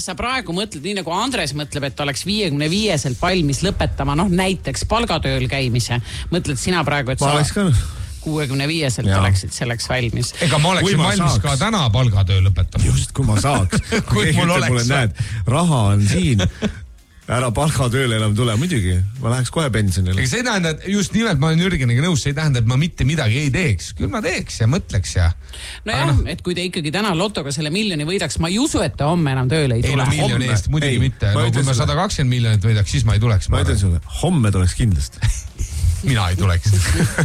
kas sa praegu mõtled nii nagu Andres mõtleb, et oleks 55-selt valmis lõpetama, näiteks palgatööl käimise. Mõtled sina praegu, et ma oleks ka 65-selt oleksid selleks valmis. Ega ma oleksin valmis ka täna palgatöö lõpetama. Just, kui ma saaks. kui mul oleks. Näed, raha on siin. Ära palgatööle enam tule, muidugi. Ma läheks kohe pensionile. Ega see tähendab, just nimelt ma olen Jürgeniga nõus, see ei tähenda, et ma mitte midagi ei teeks. Küll ma teeks ja mõtleks ja... et kui te ikkagi täna lotoga selle miljoni võidaks, ma ei usu, et te homme enam tööle ei tule. Ei, miljoni eest, muidugi mitte. Kui ma 120 miljonit võidaks, siis ma ei tuleks. Ma ütlen sulle, homme tuleks kindlasti. Mina ei tuleks.